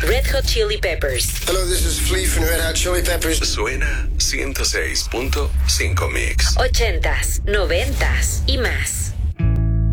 Red Hot Chili Peppers. Hello, this is Flea from Red Hot Chili Peppers. Suena 106.5 Mix. 80s, 90s y más.